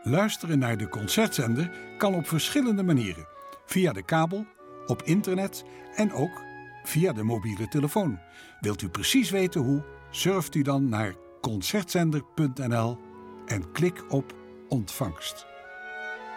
Luisteren naar de Concertzender kan op verschillende manieren. Via de kabel, op internet en ook via de mobiele telefoon. Wilt u precies weten hoe? Surft u dan naar concertzender.nl en klik op ontvangst.